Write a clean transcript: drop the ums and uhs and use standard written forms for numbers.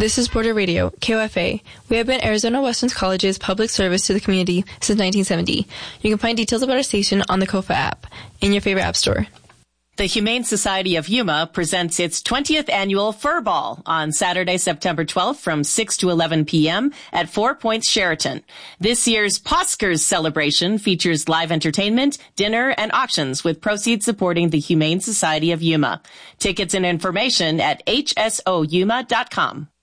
This is Border Radio, KOFA. We have been Arizona Western College's public service to the community since 1970. You can find details about our station on the KOFA app in your favorite app store. The Humane Society of Yuma presents its 20th annual Fur Ball on Saturday, September 12th from 6 to 11 p.m. at 4 Points Sheraton. This year's Poskers celebration features live entertainment, dinner, and auctions with proceeds supporting the Humane Society of Yuma. Tickets and information at hsoyuma.com.